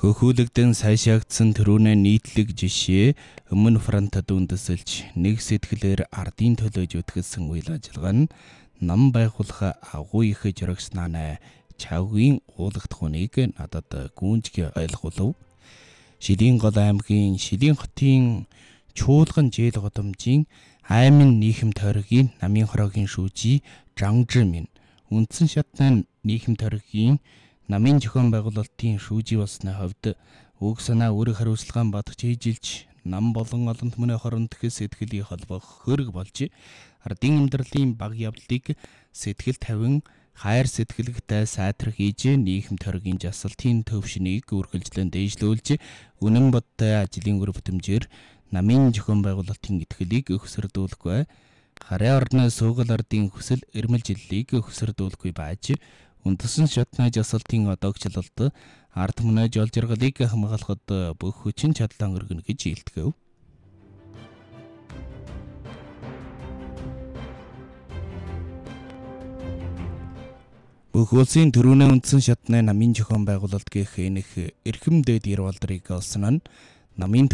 Хөхүүлэгдэн сайшаагдсан төрүүнээ нийтлэг жишээ өмнө фронтод үндэслэж нэг сэтгэлээр ардын төлөө зүтгэсэн үйл ажиллагаа нь нам байгуулах агуу их журагснаа чавгийн уулагдах хүнийг надад гүнжиг ойлгуулв. Шилийн гол аймгийн Шилийн хотын чуулган жээл годомжийн аймын нийхэм тойргийн намын хороогийн шүүжий Жангжмин үндсэн шатны нийхэм тойргийн намын зохион байгуулалтын шүүжий болсны хувьд үг санаа үүрэг хариуцлагаан батгч хийжилж нам болон олон түмний хоронд сэтгэлийг холбох хөрөг болж ардын амьдралын баг явдлыг сэтгэл тавин хайр сэтгэлэгтэй сайтрах хийж нийхэм тойргийн жасалтын төвшнийг үргэлжлэн дээшлүүлж үнэн бодтой ажлын үр бүтэмжээр намын зохион байгуулалтын итгэлийг өсөрдүүлэхгүй харьяа орны суугал ардын хүсэл эрмэлзлийг өсөрдүүлэхгүй байж үндэсэн шатны жасалтын одоогчлолд ард түмний жол жаргалыг хамгаалахад бүх хүчин чадлаа өргөнө гэж илтгэв. Бүх улсын төрүүнээ үндсэн шатны намын зохион байгуулалт гэх энэх эрхэм дээд ир болдрыг олсон нь намын